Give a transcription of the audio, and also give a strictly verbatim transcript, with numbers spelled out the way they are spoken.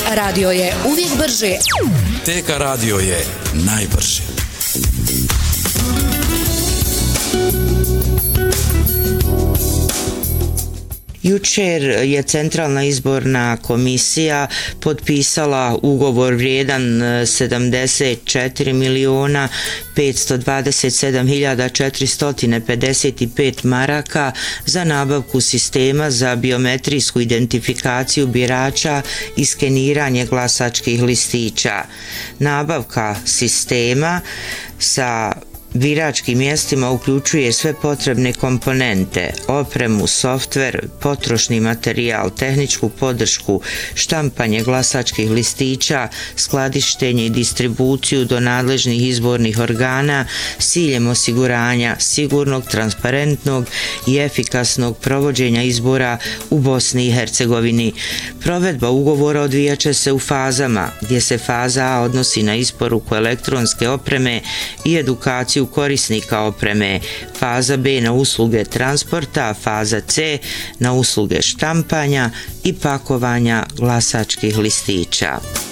radio je uvijek brže. T K radio je najbrže. Jučer je Centralna izborna komisija potpisala ugovor vrijedan sedamdeset četiri miliona petsto dvadeset sedam hiljada četiristo pedeset pet maraka za nabavku sistema za biometrijsku identifikaciju birača i skeniranje glasačkih listića. Nabavka sistema sa biračkim mjestima uključuje sve potrebne komponente, opremu, softver, potrošni materijal, tehničku podršku, štampanje glasačkih listića, skladištenje i distribuciju do nadležnih izbornih organa s ciljem osiguranja sigurnog, transparentnog i efikasnog provođenja izbora u Bosni i Hercegovini. Provedba ugovora odvijaće se u fazama, gdje se faza A odnosi na isporuku elektronske opreme i edukaciju korisnika opreme, faza B na usluge transporta, faza C na usluge štampanja i pakovanja glasačkih listića.